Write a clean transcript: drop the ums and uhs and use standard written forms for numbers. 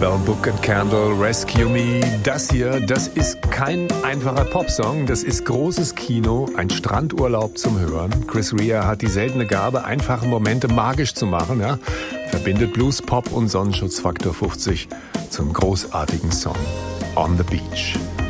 Bell Book and Candle, Rescue Me. Das hier, das ist kein einfacher Popsong, das ist großes Kino, ein Strandurlaub zum Hören. Chris Rea hat die seltene Gabe, einfache Momente magisch zu machen. Ja? Verbindet Blues, Pop und Sonnenschutzfaktor 50 zum großartigen Song On the Beach.